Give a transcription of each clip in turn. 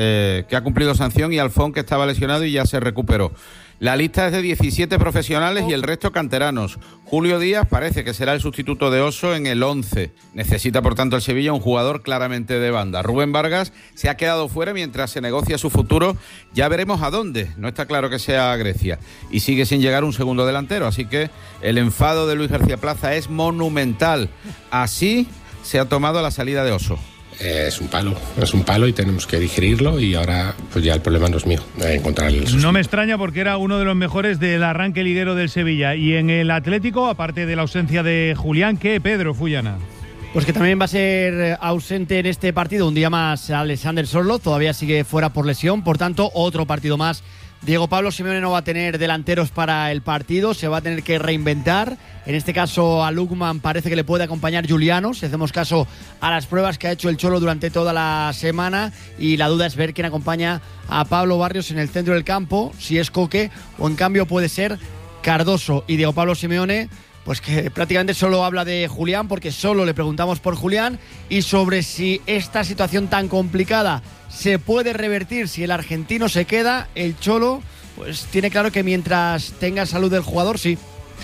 que ha cumplido sanción, y Alfón, que estaba lesionado y ya se recuperó. La lista es de 17 profesionales y el resto canteranos. Julio Díaz parece que será el sustituto de Oso en el 11. Necesita, por tanto, el Sevilla un jugador claramente de banda. Rubén Vargas se ha quedado fuera mientras se negocia su futuro. Ya veremos a dónde. No está claro que sea Grecia. Y sigue sin llegar un segundo delantero. Así que el enfado de Luis García Plaza es monumental. Así se ha tomado la salida de Oso. Es un palo y tenemos que digerirlo, y ahora pues ya el problema no es mío, encontrar el sustituto. No me extraña, porque era uno de los mejores del arranque liguero del Sevilla. Y en el Atlético, aparte de la ausencia de Julián, ¿qué, Pedro Fullana? Pues que también va a ser ausente en este partido un día más Alexander Sorloth, todavía sigue fuera por lesión, por tanto otro partido más. Diego Pablo Simeone no va a tener delanteros para el partido, se va a tener que reinventar. En este caso a Lukman parece que le puede acompañar Giuliano, si hacemos caso a las pruebas que ha hecho el Cholo durante toda la semana, y la duda es ver quién acompaña a Pablo Barrios en el centro del campo, si es Coque o en cambio puede ser Cardoso. Y Diego Pablo Simeone pues que prácticamente solo habla de Julián, porque solo le preguntamos por Julián y sobre si esta situación tan complicada se puede revertir si el argentino se queda. El Cholo pues tiene claro que mientras tenga salud del jugador, sí.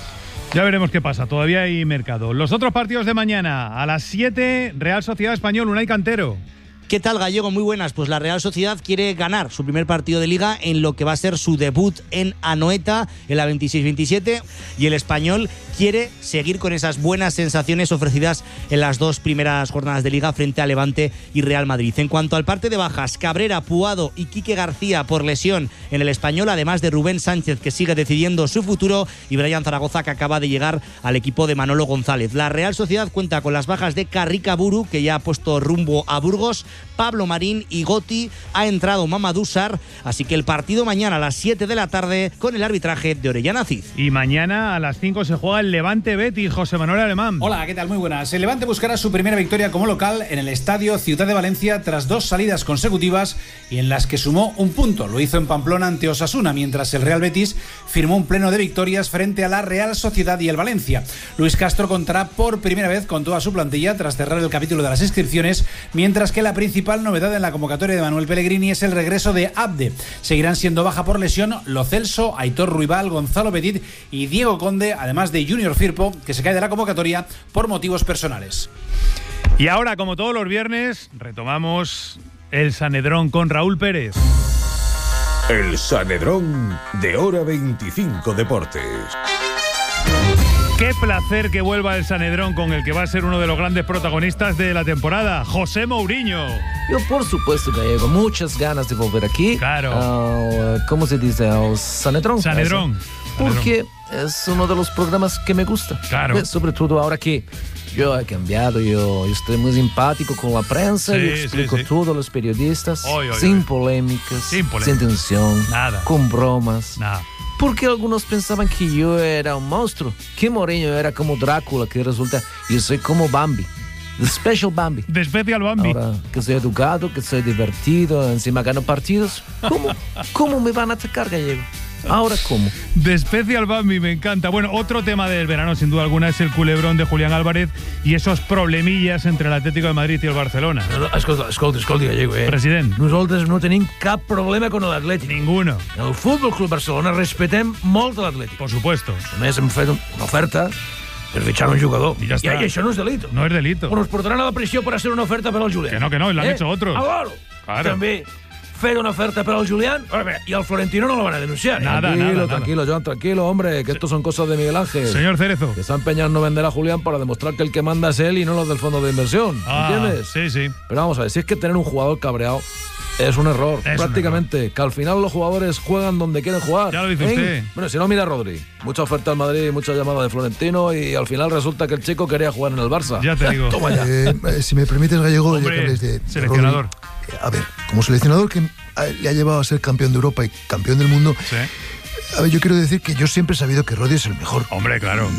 Ya veremos qué pasa, todavía hay mercado. Los otros partidos de mañana, a las 7, Real Sociedad Español, Unai Cantero. ¿Qué tal, Gallego? Muy buenas. Pues la Real Sociedad quiere ganar su primer partido de Liga en lo que va a ser su debut en Anoeta en la 26-27, y el Español quiere seguir con esas buenas sensaciones ofrecidas en las dos primeras jornadas de Liga frente a Levante y Real Madrid. En cuanto al parte de bajas, Cabrera, Puado y Quique García por lesión en el Español, además de Rubén Sánchez, que sigue decidiendo su futuro, y Brian Zaragoza, que acaba de llegar al equipo de Manolo González. La Real Sociedad cuenta con las bajas de Carrica Buru, que ya ha puesto rumbo a Burgos, Pablo Marín y Goti, ha entrado Mamadou Sarr, así que el partido mañana a las 7 de la tarde con el arbitraje de Orellana Cid. Y mañana a las 5 se juega el Levante Betis. José Manuel Alemán. Hola, ¿qué tal? Muy buenas. El Levante buscará su primera victoria como local en el Estadio Ciudad de Valencia tras 2 salidas consecutivas y en las que sumó un punto. Lo hizo en Pamplona ante Osasuna, mientras el Real Betis firmó un pleno de victorias frente a la Real Sociedad y el Valencia. Luis Castro contará por primera vez con toda su plantilla tras cerrar el capítulo de las inscripciones, mientras que la principal novedad en la convocatoria de Manuel Pellegrini es el regreso de Abde. Seguirán siendo baja por lesión Lo Celso, Aitor Ruibal, Gonzalo Petit y Diego Conde, además de Junior Firpo, que se cae de la convocatoria por motivos personales. Y ahora, como todos los viernes, retomamos el Sanedrón con Raúl Pérez. El Sanedrón de Hora 25 Deportes. Qué placer que vuelva el Sanedrón, con el que va a ser uno de los grandes protagonistas de la temporada, José Mourinho. Yo, por supuesto, Gallego, muchas ganas de volver aquí. Claro. ¿Cómo se dice? Sanedrón. Sanedrón. Porque es uno de los programas que me gusta. Claro. Sobre todo ahora que yo he cambiado, yo estoy muy simpático con la prensa, sí, yo explico todo a los periodistas, sin polémicas, sin tensión, nada, con bromas. Nada. Porque algunos pensaban que yo era un monstruo, que Mourinho era como Drácula, que resulta yo soy como Bambi. The Special Bambi. The Special Bambi. Ahora que soy educado, que soy divertido, encima gano partidos. ¿Cómo me van a atacar, Gallego? Ahora, ¿cómo? The Special Bambi, me encanta. Bueno, otro tema del verano, sin duda alguna, es el culebrón de Julián Álvarez y esos problemillas entre el Atlético de Madrid y el Barcelona. Escolta, Gallego, President. Nosaltres no tenim cap problema con l'Atlètic. Ninguno. El Futbol Club Barcelona respetem molt l'Atlètic. Por supuesto. A més, hem fet una oferta per fitxar un jugador. Y ya está. I això no és delito. No es delito. O nos portaran a la prisión por hacer una oferta per al Julián. Que no, lo han hecho otros. Claro. També fer una oferta per al Julián y al Florentino no lo van a denunciar. Nada. Tranquilo, Joan, tranquilo, hombre, que estos son cosas de Miguel Ángel. Señor Cerezo. Que se ha empeñado en no vender a Julián para demostrar que el que manda es él y no los del fondo de inversión. ¿Entiendes? Sí. Pero vamos a ver, si es que tener un jugador cabreado es un error, prácticamente. Que al final los jugadores juegan donde quieren jugar. Ya lo dice usted. Bueno, si no, mira a Rodri. Mucha oferta al Madrid, mucha llamada de Florentino y al final resulta que el chico quería jugar en el Barça. Ya te digo. Toma ya. Si me permites, Gallego, hombre, ya que hables de seleccionador. Rodri, a ver, como seleccionador que le ha llevado a ser campeón de Europa y campeón del mundo, a ver, yo quiero decir que yo siempre he sabido que Rodri es el mejor. Hombre, claro.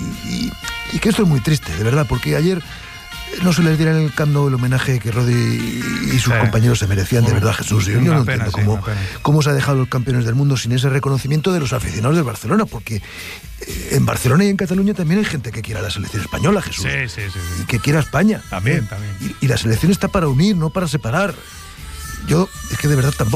Y que esto es muy triste, de verdad, porque ayer no se les diera en el Camp Nou el homenaje que Rodri y sus compañeros se merecían, de verdad, Jesús. Yo no entiendo cómo se ha dejado los campeones del mundo sin ese reconocimiento de los aficionados del Barcelona, porque en Barcelona y en Cataluña también hay gente que quiera la selección española, Jesús. Sí. Y que quiera España. También. Y la selección está para unir, no para separar. Yo es que de verdad tampoco